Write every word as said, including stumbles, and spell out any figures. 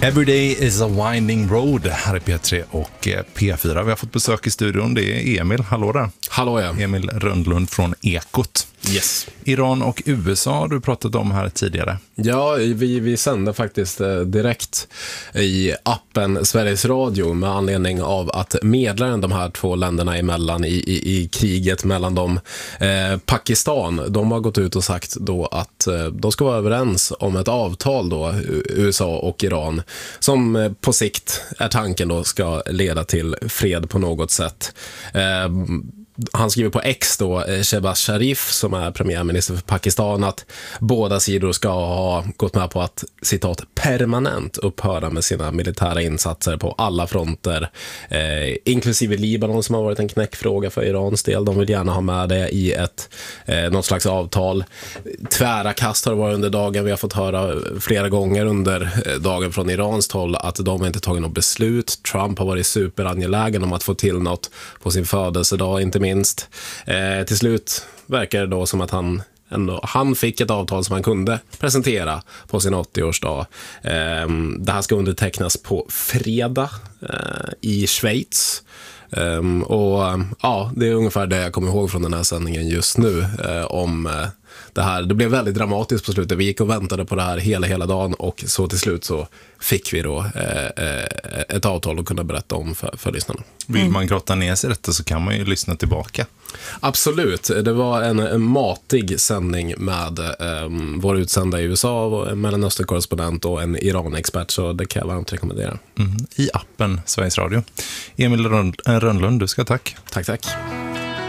Everyday is a winding road. Här är P tre och P fyra. Vi har fått besök i studion. Det är Emil. Hallå där. Hallå ja. Emil Rönnlund från Ekot. Yes. Iran och U S A har du pratat om här tidigare. Ja, vi, vi sände faktiskt eh, direkt i appen Sveriges Radio med anledning av att medlaren de här två länderna emellan i, i, i kriget mellan dem, eh, Pakistan, de har gått ut och sagt då att eh, de ska vara överens om ett avtal då, U S A och Iran, som eh, på sikt är tanken då ska leda till fred på något sätt. Eh, Han skriver på X då, Shehbaz Sharif, som är premiärminister för Pakistan, att båda sidor ska ha gått med på att, citat, permanent upphöra med sina militära insatser på alla fronter, eh, inklusive Libanon som har varit en knäckfråga för Irans del. De vill gärna ha med det i ett eh, något slags avtal. Tvära kast har det varit under dagen. Vi har fått höra flera gånger under dagen från Irans håll att de inte tagit något beslut. Trump har varit superangelägen om att få till något på sin födelsedag, inte minst. Eh, till slut verkar det då som att han ändå, han fick ett avtal som han kunde presentera på sin åttioårsdag. Eh, det här ska undertecknas på fredag eh, i Schweiz. Um, och ja, det är ungefär det jag kommer ihåg från den här sändningen just nu eh, om eh, det här. Det blev väldigt dramatiskt på slutet. Vi gick och väntade på det här hela, hela dagen, och så till slut så fick vi då eh, ett avtal att kunna berätta om för, för lyssnarna. Vill man grotta ner sig i detta så kan man ju lyssna tillbaka. Absolut. Det var en, en matig sändning med eh, vår utsända i U S A, en Mellanöstern-korrespondent och en Iran-expert, så det kan jag varmt rekommendera. Mm, i appen Sveriges Radio. Emil Rönnlund, du ska tack. Tack, tack.